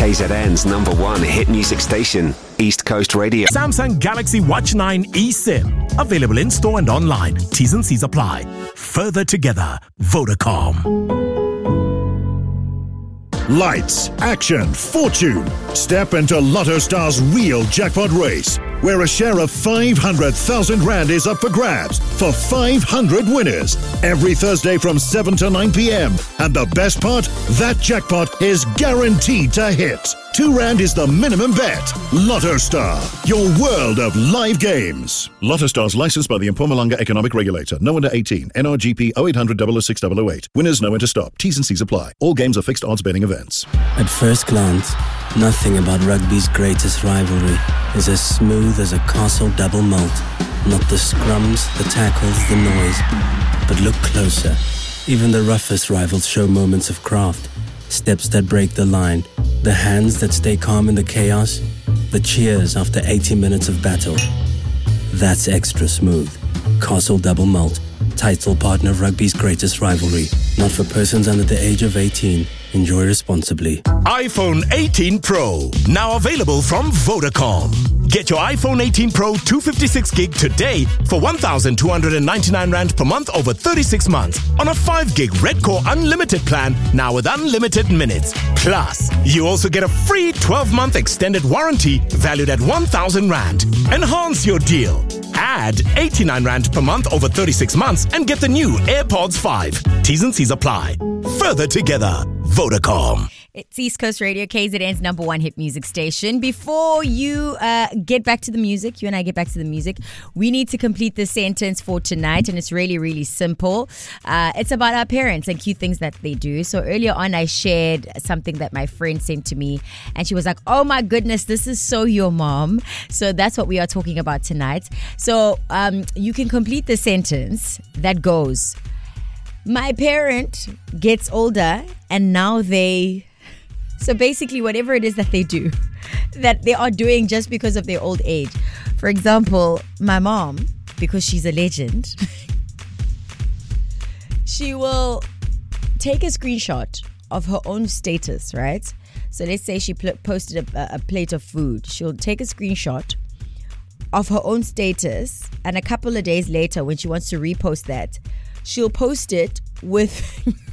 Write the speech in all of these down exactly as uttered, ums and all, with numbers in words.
K Z N's number one hit music station, East Coast Radio. Samsung Galaxy Watch nine eSIM. Available in store and online. T's and C's apply. Further together, Vodacom. Lights, action, fortune. Step into Lotto Star's real jackpot race, where a share of five hundred thousand rand is up for grabs for five hundred winners every Thursday from seven to nine p.m. And the best part, that jackpot is guaranteed to hit. Two rand is the minimum bet. Lotto Star, your world of live games. Lotto Star's licensed by the Mpumalanga Economic Regulator. No under eighteen. N R G P oh eight hundred, double oh six, double oh eight. Winners know when to stop. T's and C's apply. All games are fixed odds betting events. At first glance, nothing about rugby's greatest rivalry is as smooth as a Castle double malt. Not the scrums, the tackles, the noise. But look closer. Even the roughest rivals show moments of craft. Steps that break the line. The hands that stay calm in the chaos. The cheers after eighty minutes of battle. That's extra smooth. Castle Double Malt. Title partner of rugby's greatest rivalry. Not for persons under the age of eighteen. Enjoy responsibly. iPhone eighteen Pro. Now available from Vodacom. Get your iPhone eighteen Pro two fifty-six gig today for one thousand two hundred ninety-nine rand per month over thirty-six months on a five gig Red Core Unlimited plan, now with unlimited minutes. Plus, you also get a free twelve month extended warranty valued at one thousand rand. Enhance your deal. Add eighty-nine rand per month over thirty-six months and get the new AirPods five. T's and C's apply. Further together, Vodacom. It's East Coast Radio, K Z N's number one hit music station. Before you uh, get back to the music, you and I get back to the music, we need to complete the sentence for tonight, and it's really, really simple. Uh, it's about our parents and cute things that they do. So earlier on, I shared something that my friend sent to me, and she was like, oh my goodness, this is so your mom. So that's what we are talking about tonight. So um, you can complete the sentence that goes, my parent gets older and now they... So basically, whatever it is that they do, that they are doing just because of their old age. For example, my mom, because she's a legend, she will take a screenshot of her own status, right? So let's say she pl- posted a, a plate of food. She'll take a screenshot of her own status, and a couple of days later, when she wants to repost that, she'll post it with...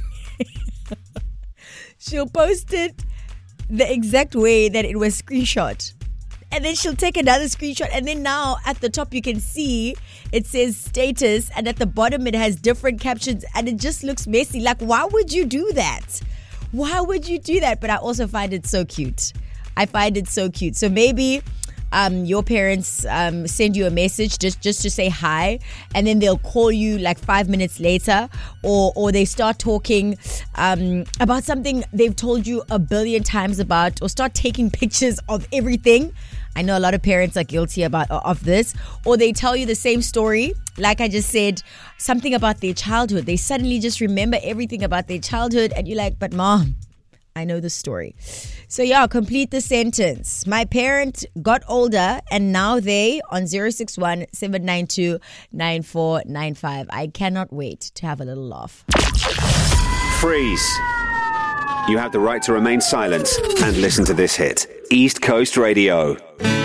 she'll post it the exact way that it was screenshot. And then she'll take another screenshot, and then now at the top you can see it says status, and at the bottom it has different captions, and it just looks messy. Like, why would you do that? Why would you do that? But I also find it so cute. I find it so cute. So maybe um, your parents um, send you a message just, just to say hi, and then they'll call you like five minutes later, or or they start talking um, about something they've told you a billion times about, or start taking pictures of everything. I know a lot of parents are guilty about of this. Or they tell you the same story, like I just said, something about their childhood. They suddenly just remember everything about their childhood, and you're like, but mom, I know the story. So yeah, complete the sentence. My parent got older and now they on zero six one, seven nine two, nine four nine five. I cannot wait to have a little laugh. Freeze. You have the right to remain silent and listen to this hit. East Coast Radio.